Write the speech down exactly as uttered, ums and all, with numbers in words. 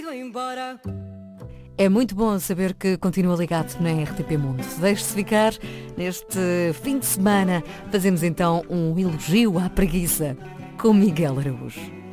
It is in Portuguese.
embora. É muito bom saber que continua ligado na R T P Mundo. Deixe-se ficar. Neste fim de semana fazemos então um elogio à preguiça com Miguel Araújo.